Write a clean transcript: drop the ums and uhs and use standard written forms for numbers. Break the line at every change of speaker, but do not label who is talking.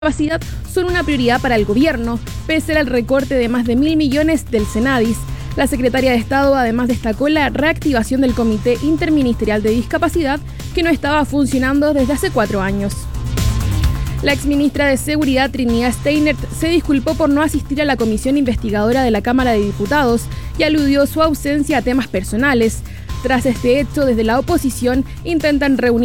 Discapacidad son una prioridad para el gobierno, pese al recorte de más de 1.000 millones del Senadis. La secretaria de Estado además destacó la reactivación del Comité Interministerial de Discapacidad, que no estaba funcionando desde hace 4 años. La exministra de Seguridad, Trinidad Steinert, se disculpó por no asistir a la comisión investigadora de la Cámara de Diputados y aludió su ausencia a temas personales. Tras este hecho, desde la oposición intentan reunir